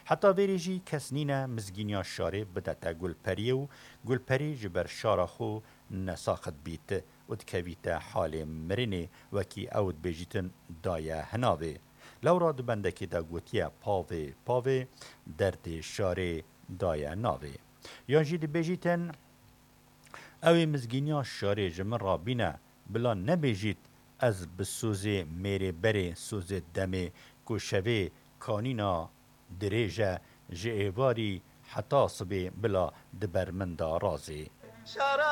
حتی ویریجی کس نینه مزگینیا شاره بدتا گلپری و گلپری جبر شاره خو نساخت بیت و دکویت حال مرنه وکی اود بیجیتن دایه هناوه. لورا دبندکی دا گوتیه پاوه درد شاره دایه ناوه. یانجی دی بیجیتن اوی مزگینیا شاره جمن را بینه بلا نبیجیت از بسوزه میره بره سوزه دمه که شوه کانینا دریجه جئواری حتی صبه بلا دبرمندا رازه.